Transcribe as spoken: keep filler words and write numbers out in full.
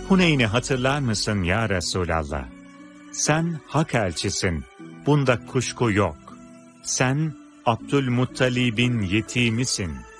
Huneyn'i hatırlar mısın ya Resulallah? Sen hak elçisin, bunda kuşku yok. Sen Abdülmuttalib'in yetimisin.